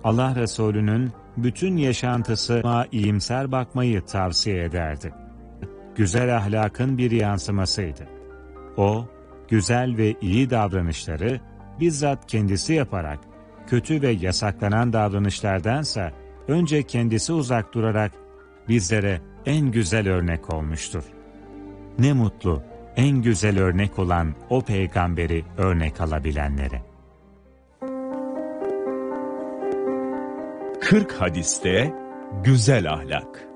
Allah Resulü'nün bütün yaşantısına iyimser bakmayı tavsiye ederdi. Güzel ahlakın bir yansımasıydı. O, güzel ve iyi davranışları bizzat kendisi yaparak, kötü ve yasaklanan davranışlardansa önce kendisi uzak durarak bizlere en güzel örnek olmuştur. Ne mutlu, en güzel örnek olan o peygamberi örnek alabilenlere. 40 hadiste güzel ahlak.